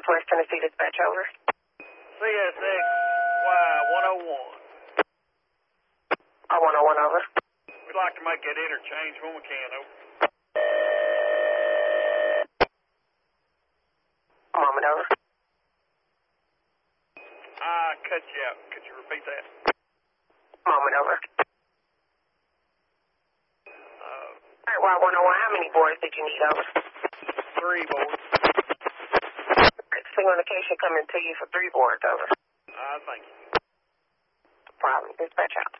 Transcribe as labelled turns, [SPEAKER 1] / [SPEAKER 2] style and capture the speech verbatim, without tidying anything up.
[SPEAKER 1] Southwest Tennessee Dispatch, over.
[SPEAKER 2] C S X Y one oh one.
[SPEAKER 1] R one oh one, over.
[SPEAKER 2] We'd like to make that interchange when we can, over.
[SPEAKER 1] A moment, over.
[SPEAKER 2] I cut you out. Could you repeat that?
[SPEAKER 1] A moment, over.
[SPEAKER 2] Uh,
[SPEAKER 1] All right, Y one oh one, how many boards did you need, over?
[SPEAKER 2] three boards.
[SPEAKER 1] Single indication coming to you for three boards, over.
[SPEAKER 2] Uh, thank you.
[SPEAKER 1] No problem. Dispatch out.